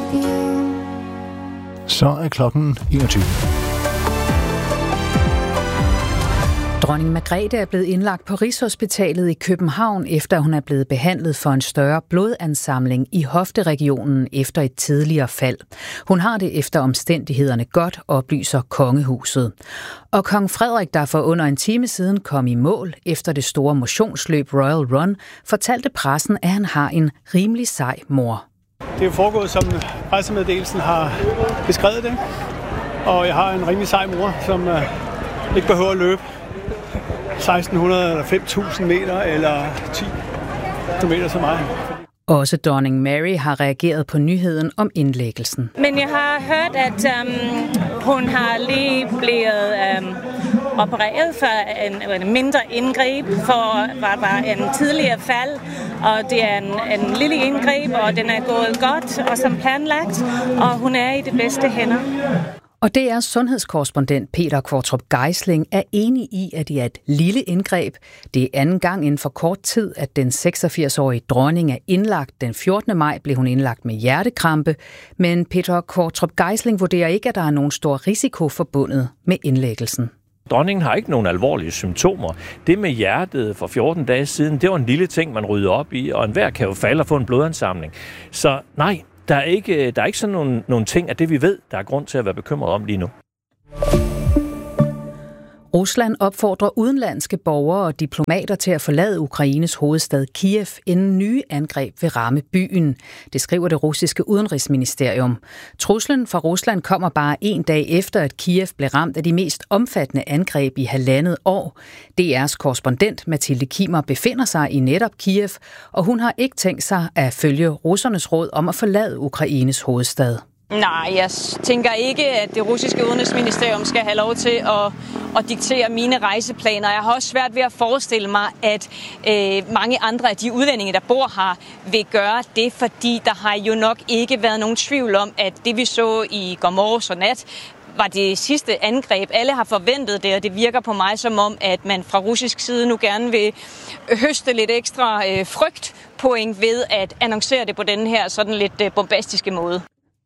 you. Så er klokken 21. Dronning Margrethe er blevet indlagt på Rigshospitalet i København, efter hun er blevet behandlet for en større blodansamling i hofteregionen efter et tidligere fald. Hun har det efter omstændighederne godt, oplyser kongehuset. Og kong Frederik, der for under en time siden kom i mål efter det store motionsløb Royal Run, fortalte pressen, at han har en rimelig sej mor. Det er jo foregået, som pressemeddelelsen har beskrevet det, og jeg har en rimelig sej mor, som ikke behøver at løbe 1600 eller 5.000 meter eller 10 kilometer som mig. Også dronning Mary har reageret på nyheden om indlæggelsen. Men jeg har hørt, at hun har lige blevet opereret for en mindre indgreb, for hvad var en tidligere fald, og det er en lille indgreb, og den er gået godt og som planlagt, og hun er i de bedste hænder. Og det er sundhedskorrespondent Peter Qvortrup Geisling er enig i, at det er et lille indgreb. Det er anden gang inden for kort tid, at den 86-årige dronning er indlagt. Den 14. maj blev hun indlagt med hjertekrampe, men Peter Qvortrup Geisling vurderer ikke, at der er nogen stor risiko forbundet med indlæggelsen. Dronningen har ikke nogen alvorlige symptomer. Det med hjertet for 14 dage siden, det var en lille ting, man rydder op i, og enhver kan jo falde og få en blodansamling. Så nej, der er ikke sådan nogle ting af det, vi ved, der er grund til at være bekymret om lige nu. Rusland opfordrer udenlandske borgere og diplomater til at forlade Ukraines hovedstad Kiev, inden nye angreb vil ramme byen. Det skriver det russiske udenrigsministerium. Truslen fra Rusland kommer bare en dag efter, at Kiev blev ramt af de mest omfattende angreb i 1,5 år. DR's korrespondent Mathilde Kimmer befinder sig i netop Kiev, og hun har ikke tænkt sig at følge russernes råd om at forlade Ukraines hovedstad. Nej, jeg tænker ikke, at det russiske udenrigsministerium skal have lov til at diktere mine rejseplaner. Jeg har også svært ved at forestille mig, at mange andre af de udlændinge, der bor her, vil gøre det, fordi der har jo nok ikke været nogen tvivl om, at det vi så i går morges og nat, var det sidste angreb. Alle har forventet det, og det virker på mig som om, at man fra russisk side nu gerne vil høste lidt ekstra frygtpoint ved at annoncere det på den her sådan lidt bombastiske måde.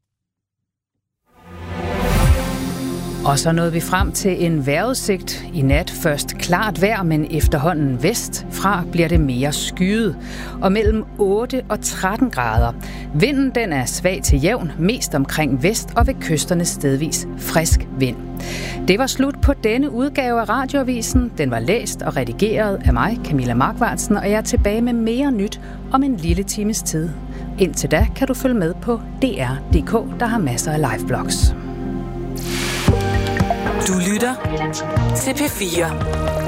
Og så nåede vi frem til en vejrudsigt. I nat først klart vejr, men efterhånden vestfra bliver det mere skyet. Og mellem 8 og 13 grader. Vinden den er svag til jævn, mest omkring vest og ved kysterne stedvis frisk vind. Det var slut på denne udgave af Radioavisen. Den var læst og redigeret af mig, Camilla Markvartsen, og jeg er tilbage med mere nyt om en lille times tid. Indtil da kan du følge med på DR.dk, der har masser af liveblogs. Du lytter til P4.